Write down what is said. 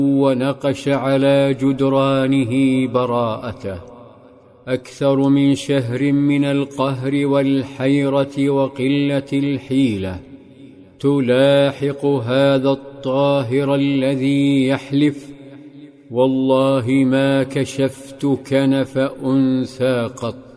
ونقش على جدرانه براءته. أكثر من شهر من القهر والحيرة وقلة الحيلة تلاحق هذا الطاهر الذي يحلف: والله ما كشفت كنف أنثى قط.